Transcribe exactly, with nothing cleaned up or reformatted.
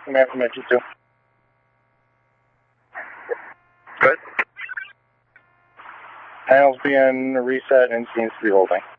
Command from engine two. Good. Panels being reset and seems to be holding.